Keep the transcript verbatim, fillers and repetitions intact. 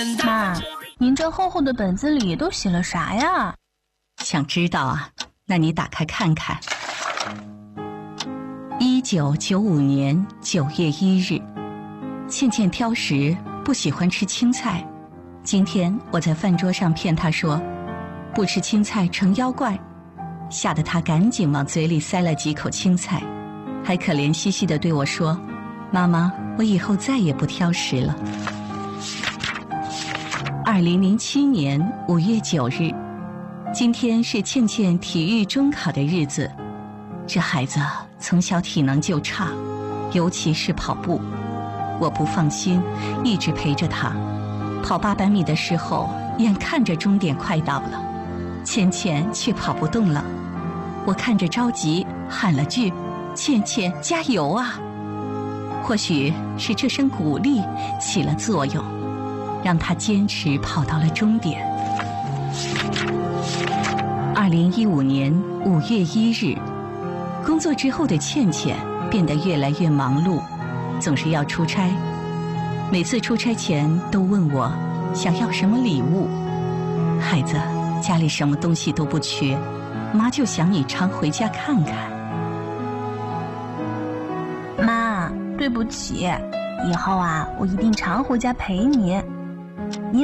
妈，您这厚厚的本子里都写了啥呀？ 想知道啊？那你打开看看。一九九五年九月一日，倩倩挑食，不喜欢吃青菜。今天我在饭桌上骗她说，不吃青菜成妖怪，吓得她赶紧往嘴里塞了几口青菜，还可怜兮兮地对我说：“妈妈，我以后再也不挑食了。”二零零七年五月九日，今天是倩倩体育中考的日子。这孩子从小体能就差，尤其是跑步。我不放心，一直陪着他。跑八百米的时候，眼看着终点快到了，倩倩却跑不动了。我看着着急，喊了句：“倩倩，加油啊！”或许是这声鼓励起了作用，让她坚持跑到了终点。二零一五年五月一日，工作之后的倩倩变得越来越忙碌，总是要出差。每次出差前都问我想要什么礼物。孩子，家里什么东西都不缺，妈就想你常回家看看。 妈，对不起，以后啊，我一定常回家陪你。